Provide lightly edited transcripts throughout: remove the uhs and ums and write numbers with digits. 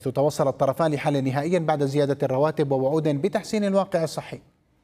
توصل الطرفان لحل نهائي بعد زيادة الرواتب ووعود بتحسين الواقع الصحي.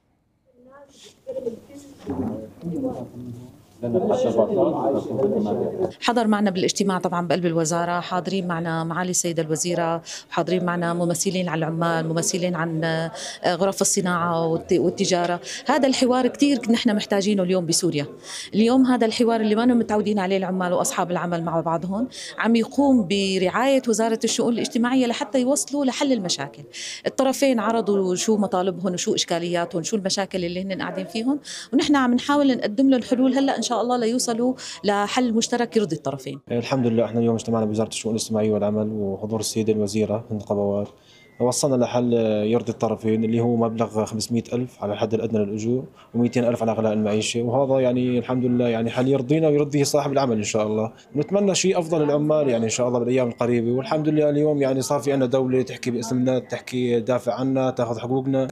حضر معنا بالاجتماع طبعا بقلب الوزارة، حاضرين معنا معالي السيدة الوزيرة، حاضرين معنا ممثلين عن العمال، ممثلين عن غرف الصناعة والتجارة. هذا الحوار كثير نحن محتاجينه اليوم بسوريا. اليوم هذا الحوار اللي ما متعودين عليه العمال وأصحاب العمل مع بعضهم عم يقوم برعاية وزارة الشؤون الاجتماعية لحتى يوصلوا لحل المشاكل. الطرفين عرضوا شو مطالبهم وشو إشكالياتهم، شو المشاكل اللي هن قاعدين فيهم، ونحن عم نحاول نقدم لهم حلول هلا إن شاء الله ليوصلوا لحل مشترك يرضي الطرفين. الحمد لله احنا اليوم اجتمعنا بوزارة الشؤون الاجتماعية والعمل وحضور السيدة الوزيرة هند قبوات، وصلنا لحل يرضي الطرفين اللي هو مبلغ 500,000 على الحد الأدنى للأجور و200,000 على غلاء المعيشة، وهذا يعني الحمد لله يعني حل يرضينا ويرضي صاحب العمل إن شاء الله. نتمنى شيء أفضل للعمال يعني إن شاء الله بالأيام القريبة، والحمد لله اليوم يعني صار في عندنا دولة تحكي باسمنا، تحكي تدافع عنا، تأخذ حقوقنا.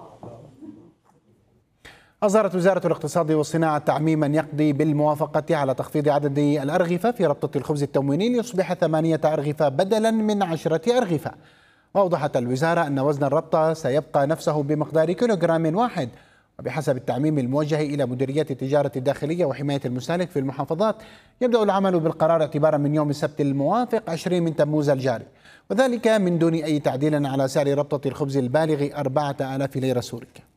أصدرت وزارة الاقتصاد والصناعة تعميما يقضي بالموافقة على تخفيض عدد الأرغفة في ربطة الخبز التمويني ليصبح 8 أرغفة بدلا من 10 أرغفة. وأوضحت الوزارة أن وزن الربطة سيبقى نفسه بمقدار كيلوغرام واحد. وبحسب التعميم الموجه إلى مديريات التجارة الداخلية وحماية المستهلك في المحافظات، يبدأ العمل بالقرار اعتبارا من يوم السبت الموافق 20 من تموز الجاري، وذلك من دون أي تعديل على سعر ربطة الخبز البالغ 4000 ليرة سورية.